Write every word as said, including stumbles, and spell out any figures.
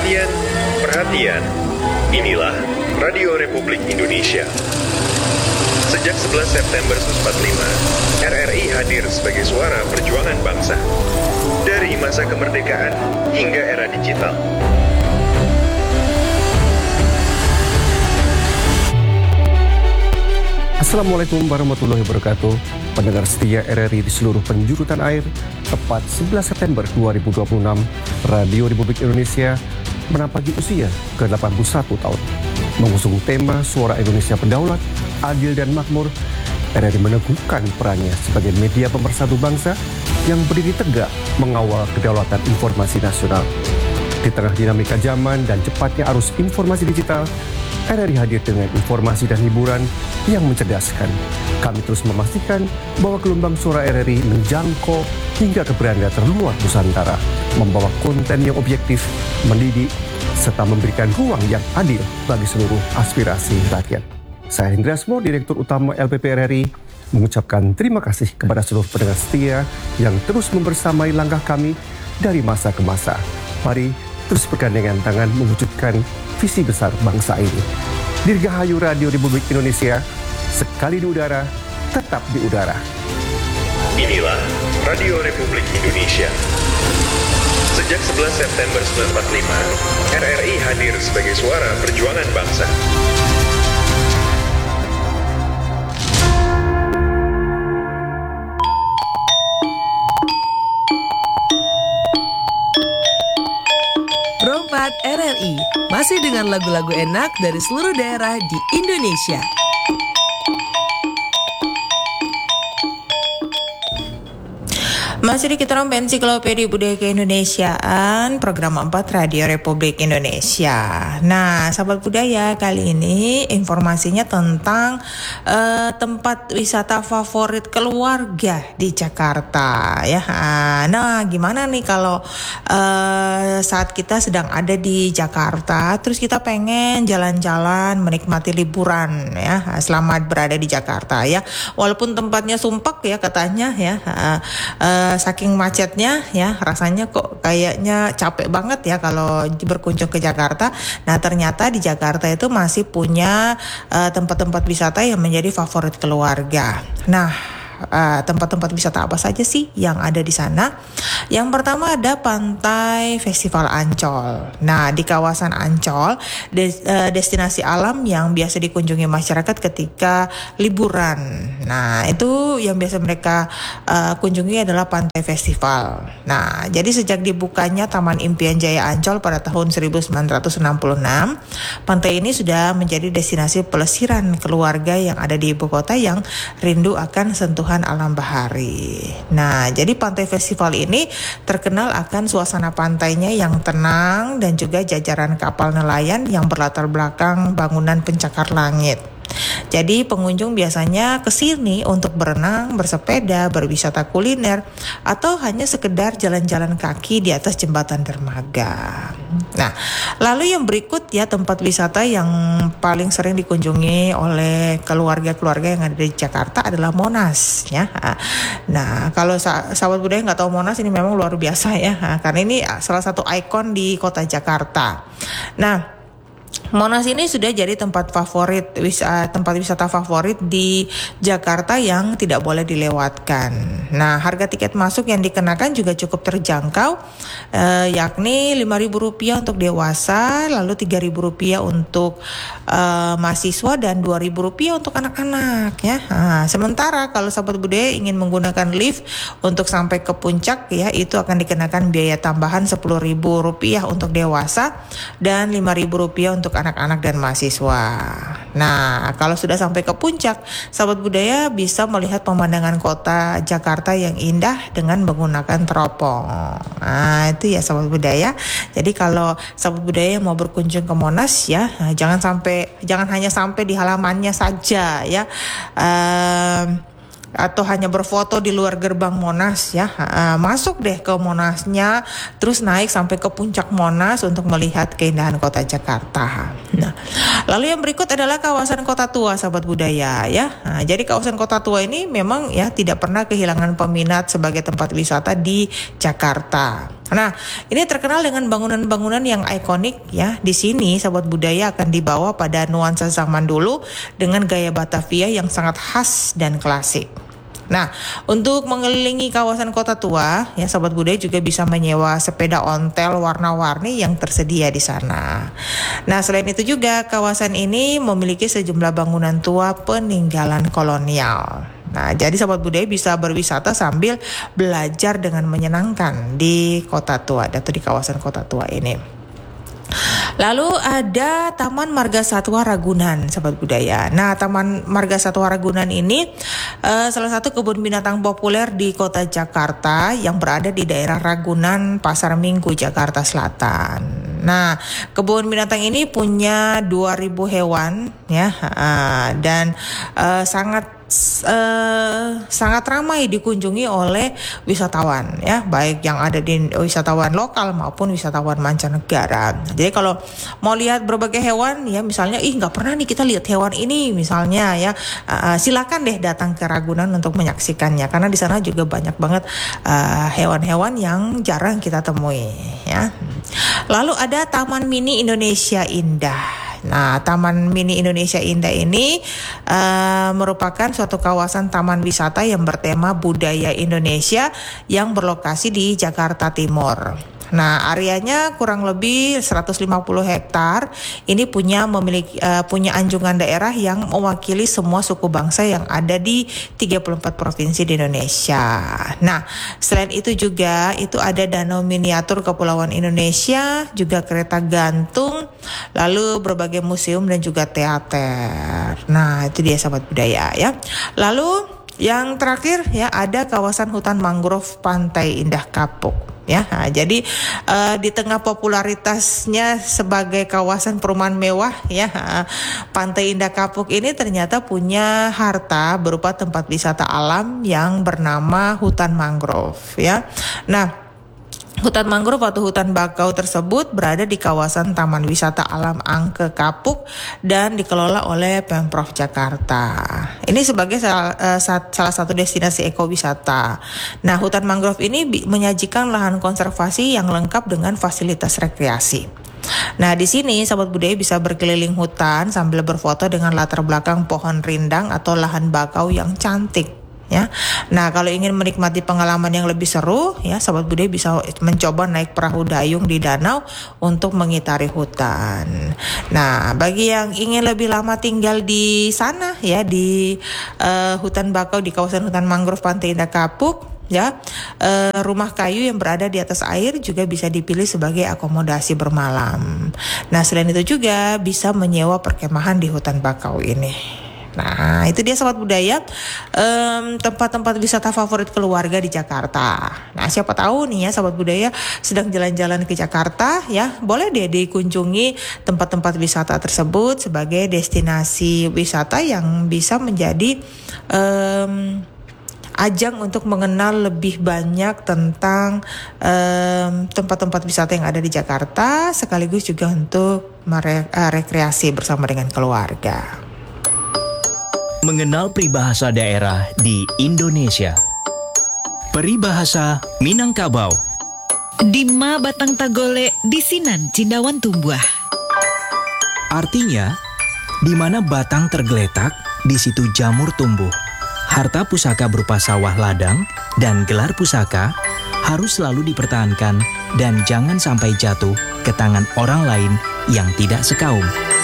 Perhatian, perhatian. Inilah Radio Republik Indonesia. Sejak sebelas September seribu sembilan ratus empat puluh lima, R R I hadir sebagai suara perjuangan bangsa. Dari masa kemerdekaan hingga era digital. Assalamualaikum warahmatullahi wabarakatuh. Pendengar setia R R I di seluruh penjuru tanah air, tepat sebelas September dua ribu dua puluh enam, Radio Republik Indonesia menapaki usia ke delapan puluh satu tahun. Mengusung tema Suara Indonesia Berdaulat, Adil dan Makmur, R R I meneguhkan perannya sebagai media pemersatu bangsa yang berdiri tegak mengawal kedaulatan informasi nasional. Di tengah dinamika zaman dan cepatnya arus informasi digital, R R I hadir dengan informasi dan hiburan yang mencerdaskan. Kami terus memastikan bahwa gelombang suara R R I menjangkau hingga ke beranda terluar Nusantara, membawa konten yang objektif, mendidik, serta memberikan ruang yang adil bagi seluruh aspirasi rakyat. Saya Hendra Asmo, Direktur Utama L P P R R I, mengucapkan terima kasih kepada seluruh pendengar setia yang terus membersamai langkah kami dari masa ke masa. Mari terus bergandengan tangan mewujudkan visi besar bangsa ini. Dirgahayu Radio Republik Indonesia, sekali di udara, tetap di udara. Inilah Radio Republik Indonesia. Sejak sebelas September seribu sembilan ratus empat puluh lima, R R I hadir sebagai suara perjuangan bangsa. R R I masih dengan lagu-lagu enak dari seluruh daerah di Indonesia. Masih di Kitron Ensiklopedia Budaya Keindonesiaan, program empat Radio Republik Indonesia. Nah, sahabat budaya, kali ini informasinya tentang uh, tempat wisata favorit keluarga di Jakarta ya. Nah, gimana nih kalau uh, saat kita sedang ada di Jakarta, terus kita pengen jalan-jalan menikmati liburan ya, selamat berada di Jakarta ya. Walaupun tempatnya sumpek ya katanya ya. Uh, uh, saking macetnya ya, rasanya kok kayaknya capek banget ya kalau berkunjung ke Jakarta. Nah, ternyata di Jakarta itu masih punya uh, tempat-tempat wisata yang menjadi favorit keluarga. Nah, Uh, tempat-tempat wisata apa saja sih yang ada di sana? Yang pertama ada Pantai Festival Ancol. Nah, di kawasan Ancol, des, uh, destinasi alam yang biasa dikunjungi masyarakat ketika liburan. Nah, itu yang biasa mereka uh, kunjungi adalah Pantai Festival. Nah, jadi sejak dibukanya Taman Impian Jaya Ancol pada tahun seribu sembilan ratus enam puluh enam, pantai ini sudah menjadi destinasi pelesiran keluarga yang ada di ibu kota yang rindu akan sentuhan alam bahari. Nah, jadi Pantai Festival ini terkenal akan suasana pantainya yang tenang dan juga jajaran kapal nelayan yang berlatar belakang bangunan pencakar langit. Jadi pengunjung biasanya ke sini untuk berenang, bersepeda, berwisata kuliner, atau hanya sekedar jalan-jalan kaki di atas jembatan dermaga. Nah, lalu yang berikut ya, tempat wisata yang paling sering dikunjungi oleh keluarga-keluarga yang ada di Jakarta adalah Monas ya. Nah, kalau sahabat budaya nggak tahu Monas, ini memang luar biasa ya, karena ini salah satu ikon di kota Jakarta. Nah, Monas ini sudah jadi tempat favorit wisata, tempat wisata favorit di Jakarta yang tidak boleh dilewatkan. Nah, harga tiket masuk yang dikenakan juga cukup terjangkau, eh, yakni lima ribu rupiah untuk dewasa, lalu tiga ribu rupiah untuk eh, mahasiswa dan dua ribu rupiah untuk anak-anak ya. Nah, sementara kalau sahabat budaya ingin menggunakan lift untuk sampai ke puncak ya, itu akan dikenakan biaya tambahan sepuluh ribu rupiah untuk dewasa dan lima ribu rupiah untuk anak-anak dan mahasiswa. Nah, kalau sudah sampai ke puncak, sahabat budaya bisa melihat pemandangan kota Jakarta yang indah dengan menggunakan teropong. Nah, itu ya sahabat budaya. Jadi kalau sahabat budaya mau berkunjung ke Monas ya, nah, jangan sampai jangan hanya sampai di halamannya saja ya. Um, atau hanya berfoto di luar gerbang Monas ya, uh, masuk deh ke Monasnya, terus naik sampai ke puncak Monas untuk melihat keindahan kota Jakarta. Nah, lalu yang berikut adalah kawasan Kota Tua, sahabat budaya ya. Nah, jadi kawasan Kota Tua ini memang ya tidak pernah kehilangan peminat sebagai tempat wisata di Jakarta. Nah, ini terkenal dengan bangunan-bangunan yang ikonik ya. Di sini sahabat budaya akan dibawa pada nuansa zaman dulu dengan gaya Batavia yang sangat khas dan klasik. Nah, untuk mengelilingi kawasan kota tua, ya sahabat budaya juga bisa menyewa sepeda ontel warna-warni yang tersedia di sana. Nah, selain itu juga kawasan ini memiliki sejumlah bangunan tua peninggalan kolonial. Nah, jadi sahabat budaya bisa berwisata sambil belajar dengan menyenangkan di kota tua atau di kawasan kota tua ini. Lalu ada Taman Marga Satwa Ragunan, sahabat budaya. Nah, Taman Marga Satwa Ragunan ini uh, salah satu kebun binatang populer di kota Jakarta yang berada di daerah Ragunan, Pasar Minggu, Jakarta Selatan. Nah, kebun binatang ini punya dua ribu hewan ya, uh, dan uh, sangat Uh, sangat ramai dikunjungi oleh wisatawan ya, baik yang ada di wisatawan lokal maupun wisatawan mancanegara. Jadi kalau mau lihat berbagai hewan ya, misalnya ih nggak pernah nih kita lihat hewan ini misalnya ya, uh, silakan deh datang ke Ragunan untuk menyaksikannya karena di sana juga banyak banget uh, hewan-hewan yang jarang kita temui ya. Lalu ada Taman Mini Indonesia Indah. Nah, Taman Mini Indonesia Indah ini uh, merupakan suatu kawasan taman wisata yang bertema budaya Indonesia yang berlokasi di Jakarta Timur. Nah, areanya kurang lebih seratus lima puluh hektar. Ini punya memiliki uh, punya anjungan daerah yang mewakili semua suku bangsa yang ada di tiga puluh empat provinsi di Indonesia. Nah, selain itu juga itu ada danau miniatur Kepulauan Indonesia, juga kereta gantung, lalu berbagai museum dan juga teater. Nah, itu dia sahabat budaya ya. Lalu yang terakhir ya ada kawasan hutan mangrove Pantai Indah Kapuk. Ya, nah, jadi uh, di tengah popularitasnya sebagai kawasan perumahan mewah, ya, uh, Pantai Indah Kapuk ini ternyata punya harta berupa tempat wisata alam yang bernama hutan mangrove, ya. Nah, hutan mangrove atau hutan bakau tersebut berada di kawasan Taman Wisata Alam Angke Kapuk dan dikelola oleh Pemprov Jakarta. Ini sebagai salah, uh, salah satu destinasi ekowisata. Nah, hutan mangrove ini bi- menyajikan lahan konservasi yang lengkap dengan fasilitas rekreasi. Nah, di sini sahabat budaya bisa berkeliling hutan sambil berfoto dengan latar belakang pohon rindang atau lahan bakau yang cantik. Ya, nah kalau ingin menikmati pengalaman yang lebih seru, ya sahabat budaya bisa mencoba naik perahu dayung di danau untuk mengitari hutan. Nah, bagi yang ingin lebih lama tinggal di sana, ya di uh, hutan bakau di kawasan hutan mangrove Pantai Indah Kapuk, ya uh, rumah kayu yang berada di atas air juga bisa dipilih sebagai akomodasi bermalam. Nah, selain itu juga bisa menyewa perkemahan di hutan bakau ini. Nah, itu dia sahabat budaya, um, tempat-tempat wisata favorit keluarga di Jakarta. Nah, siapa tahu nih ya sahabat budaya sedang jalan-jalan ke Jakarta, ya boleh deh dikunjungi tempat-tempat wisata tersebut sebagai destinasi wisata yang bisa menjadi um, ajang untuk mengenal lebih banyak tentang um, tempat-tempat wisata yang ada di Jakarta, sekaligus juga untuk merekreasi bersama dengan keluarga. Mengenal peribahasa daerah di Indonesia. Peribahasa Minangkabau. Dima batang tagole disinan cindawan tumbuh. Artinya, di mana batang tergeletak, di situ jamur tumbuh. Harta pusaka berupa sawah ladang dan gelar pusaka harus selalu dipertahankan dan jangan sampai jatuh ke tangan orang lain yang tidak sekaum.